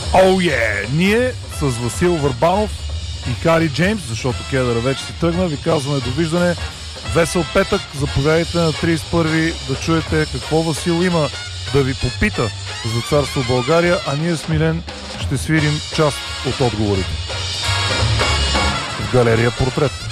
Ние с Васил Върбанов и Хари Джеймс, защото Кедъра вече си тръгна, ви казваме довиждане. Весел петък, заповядайте на 31 да чуете какво Васил има да ви попита за Царство България, а ние с Милен ще свирим част от отговорите в галерия Портрет.